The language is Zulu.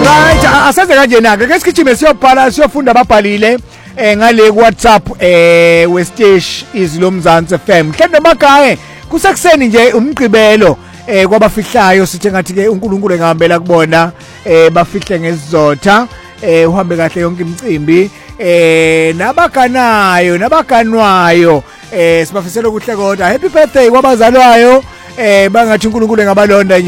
Right, asaze kanje nake ke sigijime siyobhala siyofunda ababhalile ngale WhatsApp westage izilomzansi FM. Mhlawumbe emakhaya kusekuseni nje umgqibelo kwabafihlayo sithi ngathi ke uNkulunkulu engahambela kubona bafihle ngezizotha uhambe kahle yonke imicimbi nabaganayo nabaganwayo sibafisela ukuhle kodwa happy birthday kwabazalwayo bangathi uNkulunkulu engabalonda